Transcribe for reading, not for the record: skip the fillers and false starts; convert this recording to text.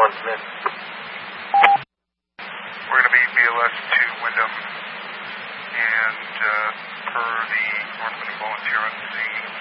Smith. We're going to be BLS to Wyndham, and per the North Wyndham Volunteer on the scene,